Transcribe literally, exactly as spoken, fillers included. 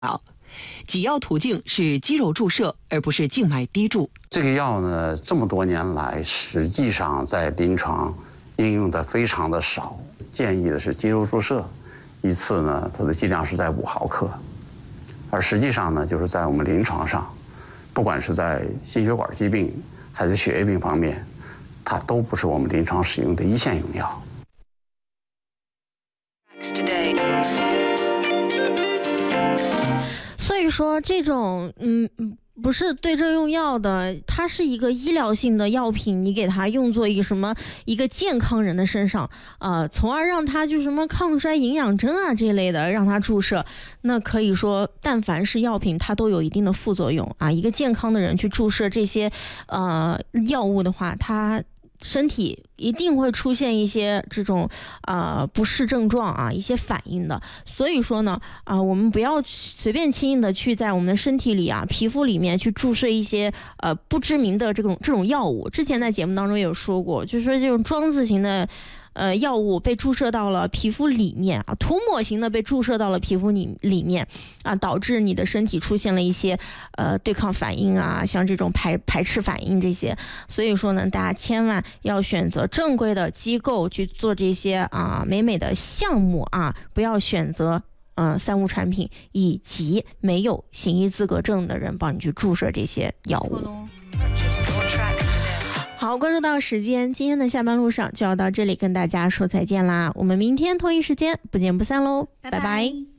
给药途径是肌肉注射，而不是静脉滴注。 这个药呢，这么多年来，实际上在临床应用的非常的少，建议的是肌肉注射，一次呢，它的剂量是在五毫克，而实际上呢，就是在我们临床上，不管是在心血管疾病还是血液病方面，它都不是我们临床使用的一线用药。 所以说这种嗯不是对症用药的，它是一个医疗性的药品，你给它用作一个什么一个健康人的身上，呃，从而让它就什么抗衰营养针啊这类的让它注射，那可以说但凡是药品它都有一定的副作用啊。一个健康的人去注射这些呃药物的话，他身体一定会出现一些这种呃不适症状啊，一些反应的。所以说呢啊、呃，我们不要随便轻易的去在我们的身体里啊、皮肤里面去注射一些呃不知名的这种这种药物。之前在节目当中也有说过，就是说这种装字型的呃药物被注射到了皮肤里面啊，涂抹型的被注射到了皮肤里里面啊，导致你的身体出现了一些呃对抗反应啊，像这种排排斥反应这些。所以说呢，大家千万要选择正规的机构去做这些啊美美的项目啊，不要选择嗯、呃、三无产品以及没有行医资格证的人帮你去注射这些药物。好，关注到时间，今天的下班路上就要到这里跟大家说再见啦，我们明天同一时间不见不散喽，拜拜。拜拜。